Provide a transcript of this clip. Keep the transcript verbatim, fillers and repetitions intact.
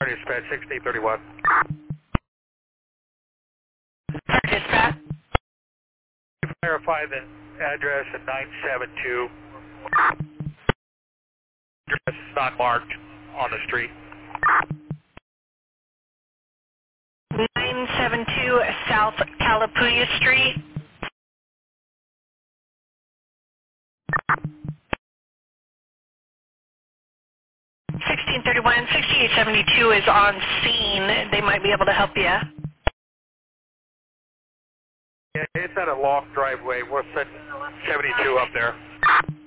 Dispatch sixteen thirty-one. Dispatch. Clarify the address at nine seven two. Address is not marked on the street. nine seven two South Calapooya Street. sixteen thirty-one, sixty-eight seventy-two is on scene. They might be able to help you. Yeah, it's at a long driveway. We'll send seventy-two up there.